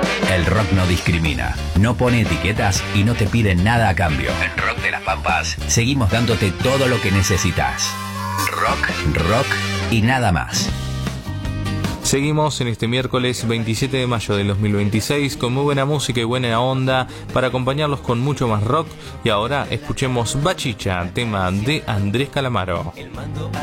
El rock no discrimina, no pone etiquetas y no te pide nada a cambio. En Rock de las Pampas seguimos dándote todo lo que necesitas. Rock y nada más. Seguimos en este miércoles 27 de mayo del 2026 con muy buena música y buena onda para acompañarlos con mucho más rock. Y ahora escuchemos Bachicha, tema de Andrés Calamaro. El mando